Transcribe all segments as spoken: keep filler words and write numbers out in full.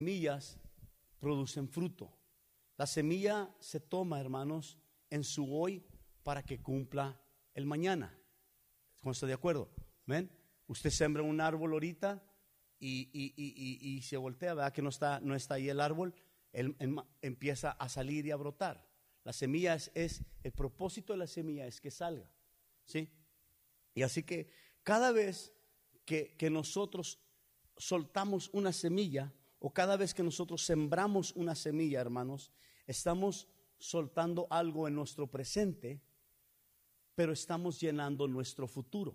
semillas producen fruto. La semilla se toma, hermanos, en su hoy para que cumpla el mañana. ¿Cómo está de acuerdo? ¿Ven? Usted siembra un árbol ahorita y, y, y, y, y se voltea, ¿verdad? Que no está, no está ahí el árbol, él, él empieza a salir y a brotar. La semilla es, es, el propósito de la semilla es que salga, ¿sí? Y así que cada vez que, que nosotros soltamos una semilla, o cada vez que nosotros sembramos una semilla, hermanos, estamos soltando algo en nuestro presente, pero estamos llenando nuestro futuro,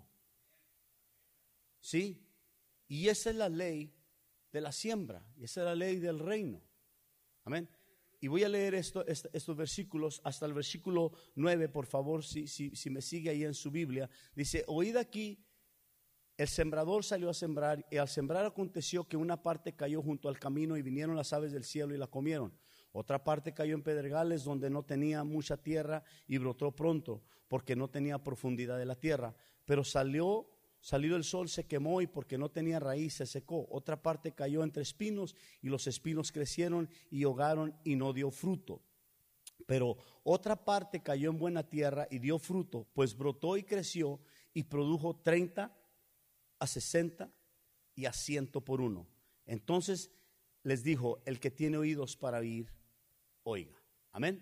¿sí? Y esa es la ley de la siembra, y esa es la ley del reino. Amén. Y voy a leer esto, est, estos versículos hasta el versículo nueve, por favor, si, si, si me sigue ahí en su Biblia. Dice: oíd aquí, el sembrador salió a sembrar, y al sembrar aconteció que una parte cayó junto al camino, y vinieron las aves del cielo y la comieron. Otra parte cayó en pedregales donde no tenía mucha tierra, y brotó pronto, porque no tenía profundidad de la tierra. Pero salió, salido el sol, se quemó, y porque no tenía raíz se secó. Otra parte cayó entre espinos, y los espinos crecieron y ahogaron, y no dio fruto. Pero otra parte cayó en buena tierra y dio fruto, pues brotó y creció, y produjo treinta, a sesenta y a ciento por uno. Entonces les dijo: el que tiene oídos para oír, oiga. Amén.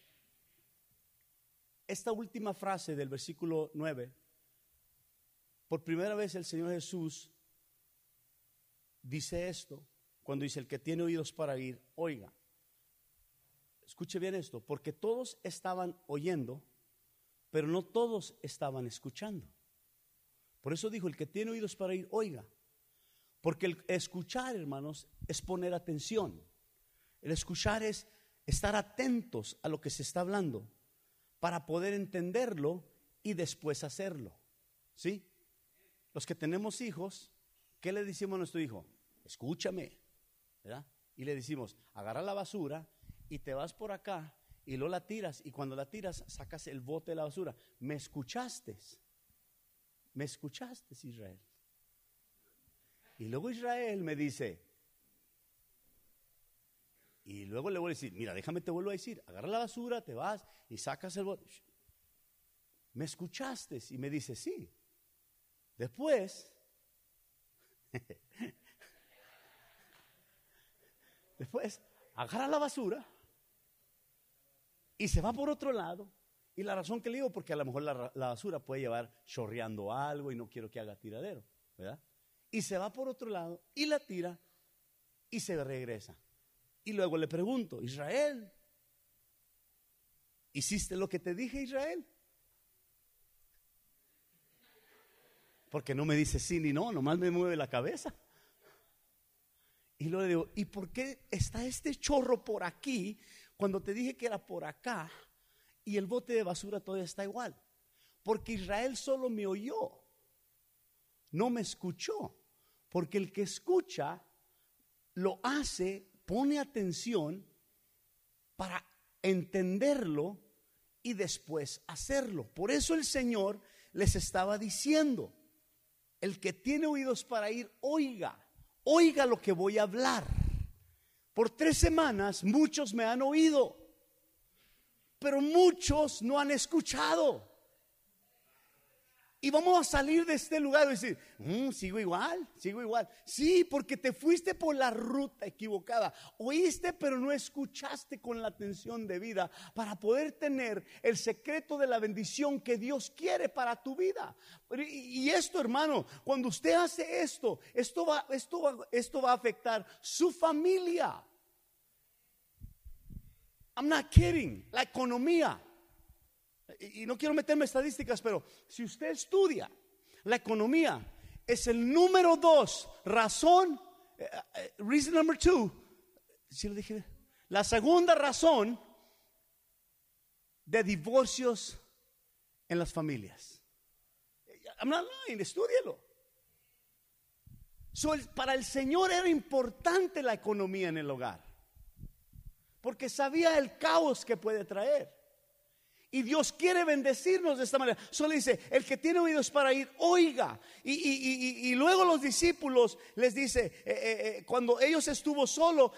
Esta última frase del versículo nueve, por primera vez el Señor Jesús dice esto cuando dice: el que tiene oídos para oír, oiga. Escuche bien esto, porque todos estaban oyendo, pero no todos estaban escuchando. Por eso dijo: el que tiene oídos para oír, oiga. Porque el escuchar, hermanos, es poner atención. El escuchar es estar atentos a lo que se está hablando para poder entenderlo y después hacerlo. ¿Sí? Los que tenemos hijos, ¿qué le decimos a nuestro hijo? Escúchame, ¿verdad? Y le decimos: agarra la basura y te vas por acá y luego la tiras, y cuando la tiras sacas el bote de la basura. ¿Me escuchaste? ¿Me escuchaste, Israel? Y luego Israel me dice, y luego le voy a decir: mira, déjame te vuelvo a decir, agarra la basura, te vas y sacas el bote. ¿Me escuchaste? Y me dice: sí. Después, después agarra la basura y se va por otro lado. Y la razón que le digo, porque a lo mejor la, la basura puede llevar chorreando algo y no quiero que haga tiradero, ¿verdad? Y se va por otro lado y la tira y se regresa. Y luego le pregunto: Israel, ¿hiciste lo que te dije, Israel? Porque no me dice sí ni no, nomás me mueve la cabeza. Y luego le digo: ¿y por qué está este chorro por aquí cuando te dije que era por acá? Y el bote de basura todavía está igual. Porque Israel solo me oyó, no me escuchó. Porque el que escucha lo hace, pone atención para entenderlo y después hacerlo. Por eso el Señor les estaba diciendo: el que tiene oídos para oír, oiga, oiga lo que voy a hablar. Por tres semanas muchos me han oído, pero muchos no han escuchado. Y vamos a salir de este lugar y decir: mmm, sigo igual, sigo igual. Sí, porque te fuiste por la ruta equivocada. Oíste, pero no escuchaste con la atención debida para poder tener el secreto de la bendición que Dios quiere para tu vida. Y esto, hermano, cuando usted hace esto, esto va, esto va, esto va a afectar su familia. I'm not kidding. La economía. Y no quiero meterme en estadísticas, pero si usted estudia, la economía es el número dos razón, uh, reason number two, ¿sí lo dije? La segunda razón de divorcios en las familias. I'm not lying, estúdielo. So, para el Señor era importante la economía en el hogar, porque sabía el caos que puede traer. Y Dios quiere bendecirnos de esta manera. Solo dice, el que tiene oídos para oír, oiga. Y, y, y, y luego los discípulos les dice, eh, eh, cuando ellos estuvo solo,